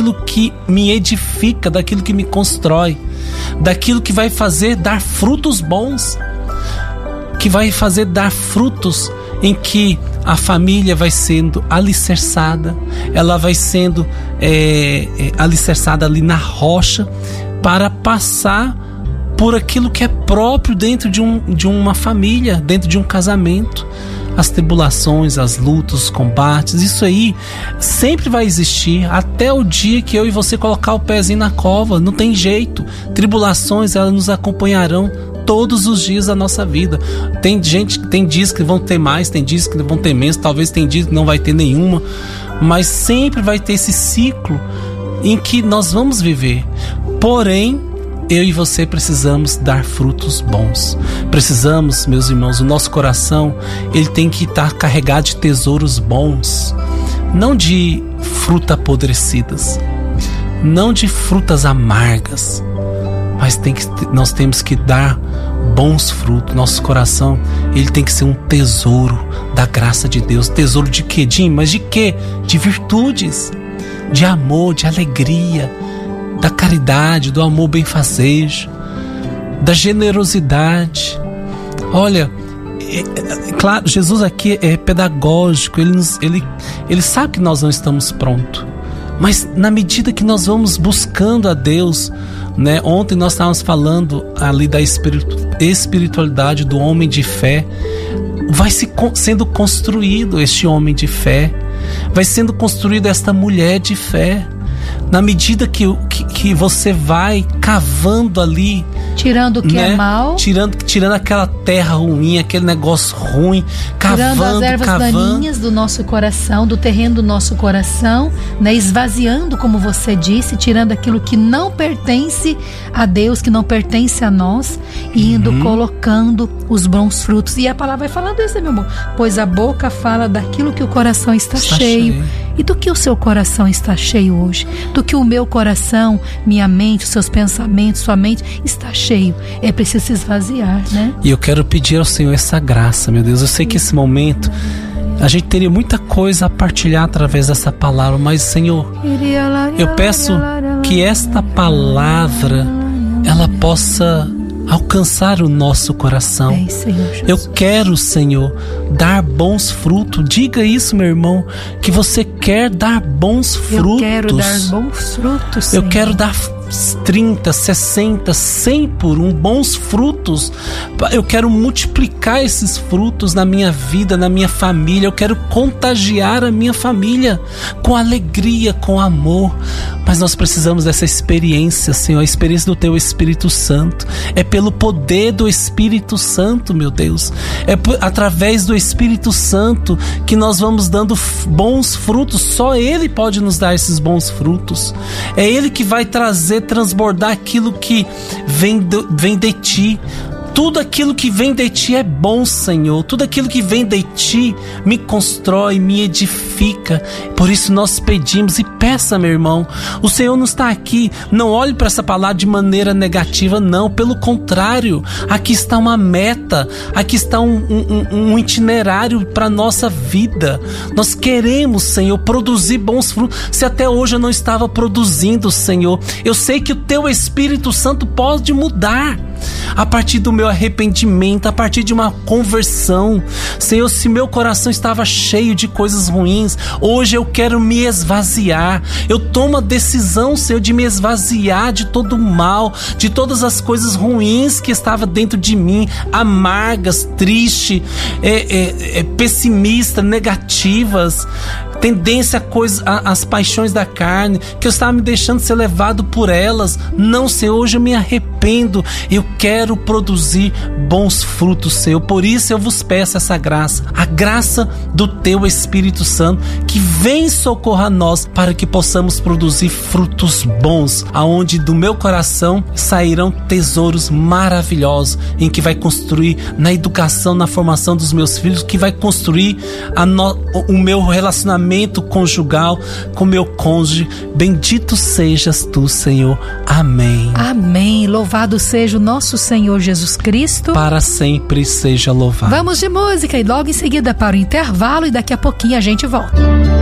que me edifica, daquilo que me constrói, daquilo que vai fazer dar frutos bons, que vai fazer dar frutos em que a família vai sendo alicerçada, ela vai sendo alicerçada ali na rocha para passar por aquilo que é próprio dentro de uma família, dentro de um casamento. As tribulações, as lutas, os combates, isso aí sempre vai existir até o dia que eu e você colocar o pezinho na cova. Não tem jeito. Tribulações, elas nos acompanharão todos os dias da nossa vida. Tem dias que vão ter mais, tem dias que vão ter menos, talvez tem dias que não vai ter nenhuma, mas sempre vai ter esse ciclo em que nós vamos viver. Porém, eu e você precisamos dar frutos bons. Precisamos, meus irmãos, o nosso coração, ele tem que estar carregado de tesouros bons, não de frutas apodrecidas, não de frutas amargas, mas nós temos que dar bons frutos. Nosso coração, ele tem que ser um tesouro da graça de Deus. Tesouro de quê? Mas de quê? De virtudes, de amor, de alegria, da caridade, do amor benfazejo, da generosidade. Olha, claro, Jesus aqui é pedagógico, ele sabe que nós não estamos prontos, mas na medida que nós vamos buscando a Deus, né? Ontem nós estávamos falando ali da espiritualidade do homem de fé. Vai sendo construído este homem de fé, vai sendo construída esta mulher de fé. Na medida que você vai cavando ali, tirando o que é mal, tirando aquela terra ruim, aquele negócio ruim, tirando as ervas daninhas do nosso coração, do terreno do nosso coração, né? Esvaziando, como você disse, tirando aquilo que não pertence a Deus, que não pertence a nós, e indo colocando os bons frutos. E a palavra vai falando isso, meu amor, pois a boca fala daquilo que o coração está cheio. E do que o seu coração está cheio hoje? Do que o meu coração, minha mente, os seus pensamentos, sua mente está cheio? É preciso se esvaziar, né? E eu quero pedir ao Senhor essa graça, meu Deus. Eu sei que esse momento a gente teria muita coisa a partilhar através dessa palavra, mas, Senhor, eu peço que esta palavra ela possa alcançar o nosso coração. Eu quero, Senhor, dar bons frutos. Diga isso, meu irmão, que você quer dar bons frutos. Eu quero dar bons frutos, Senhor. Eu quero dar 30, 60, 100 por um, bons frutos. Eu quero multiplicar esses frutos na minha vida, na minha família. Eu quero contagiar a minha família com alegria, com amor. Mas nós precisamos dessa experiência, Senhor, a experiência do Teu Espírito Santo. É pelo poder do Espírito Santo, meu Deus. É através do Espírito Santo que nós vamos dando bons frutos. Só Ele pode nos dar esses bons frutos. É Ele que vai transbordar aquilo que vem de Ti. Tudo aquilo que vem de Ti é bom, Senhor. Tudo aquilo que vem de Ti me constrói, me edifica. Por isso nós pedimos, e peça, meu irmão. O Senhor não está aqui, não olhe para essa palavra de maneira negativa, não. Pelo contrário, aqui está uma meta, aqui está um itinerário para a nossa vida. Nós queremos, Senhor, produzir bons frutos. Se até hoje eu não estava produzindo, Senhor, eu sei que o Teu Espírito Santo pode mudar a partir do meu arrependimento, a partir de uma conversão. Senhor, se meu coração estava cheio de coisas ruins, hoje eu quero me esvaziar. Eu tomo a decisão, Senhor, de me esvaziar de todo o mal, de todas as coisas ruins que estavam dentro de mim, amargas, tristes, pessimistas, negativas, tendência às paixões da carne, que eu estava me deixando ser levado por elas. Não, Senhor, hoje eu me arrependo. Eu quero produzir bons frutos, Senhor. Por isso eu vos peço essa graça, a graça do Teu Espírito Santo, que vem socorrer a nós para que possamos produzir frutos bons, aonde do meu coração sairão tesouros maravilhosos, em que vai construir na educação, na formação dos meus filhos, que vai construir o meu relacionamento conjugal com meu cônjuge. Bendito sejas Tu, Senhor. Amém. Amém. Louvado seja o nosso Senhor Jesus Cristo. Para sempre seja louvado. Vamos de música e logo em seguida para o intervalo, e daqui a pouquinho a gente volta.